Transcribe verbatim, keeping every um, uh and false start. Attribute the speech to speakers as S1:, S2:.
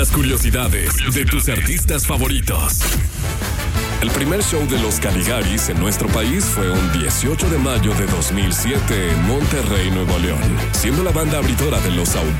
S1: las curiosidades de tus artistas favoritos. El primer show de los Caligaris en nuestro país fue un dieciocho de mayo de dos mil siete en Monterrey, Nuevo León, siendo la banda abridora de los auténticos